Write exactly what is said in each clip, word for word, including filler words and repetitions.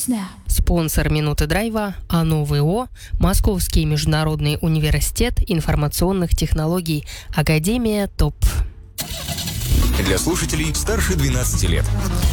Snap. Спонсор «Минуты драйва» АНО ВО, Московский международный университет информационных технологий, Академия ТОП. Для слушателей старше двенадцати лет.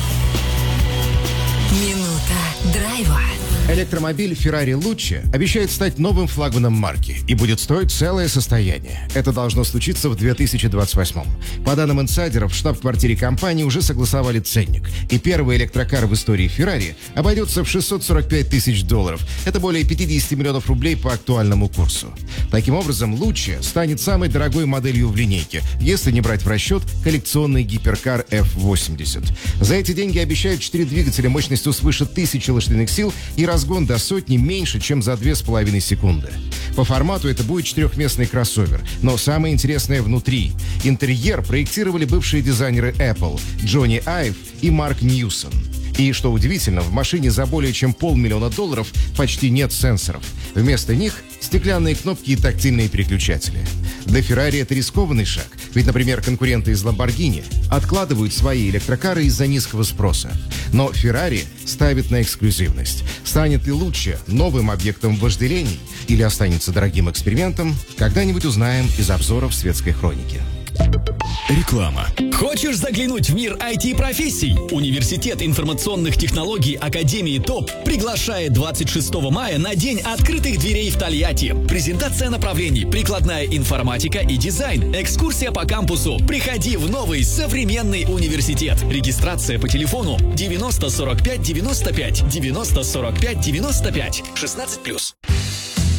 Минута драйва. Электромобиль Ferrari Lucci обещает стать новым флагманом марки и будет стоить целое состояние. Это должно случиться в две тысячи двадцать восьмом. По данным инсайдеров, в штаб-квартире компании уже согласовали ценник. И первый электрокар в истории Ferrari обойдется в шестьсот сорок пять тысяч долларов. Это более пятьдесят миллионов рублей по актуальному курсу. Таким образом, Lucci станет самой дорогой моделью в линейке, если не брать в расчет коллекционный гиперкар эф восемьдесят. За эти деньги обещают четыре двигателя мощностью свыше тысячи лошадиных сил и разгон до сотни меньше, чем за две с половиной секунды. По формату это будет четырехместный кроссовер, но самое интересное внутри. Интерьер проектировали бывшие дизайнеры Apple Джонни Айв и Марк Ньюсон. И, что удивительно, в машине за более чем полмиллиона долларов почти нет сенсоров. Вместо них стеклянные кнопки и тактильные переключатели. Для Ferrari это рискованный шаг, ведь, например, конкуренты из Lamborghini откладывают свои электрокары из-за низкого спроса. Но Ferrari ставит на эксклюзивность. Станет ли Lucci новым объектом вожделений или останется дорогим экспериментом, когда-нибудь узнаем из обзоров светской хроники. Реклама. Хочешь заглянуть в мир ай ти-профессий? Университет информационных технологий Академии ТОП приглашает двадцать шестого мая на День открытых дверей в Тольятти. Презентация направлений: прикладная информатика и дизайн. Экскурсия по кампусу. Приходи в новый современный университет. Регистрация по телефону девяносто сорок пять девяносто пять девяносто сорок пять девяносто пять. шестнадцать плюс.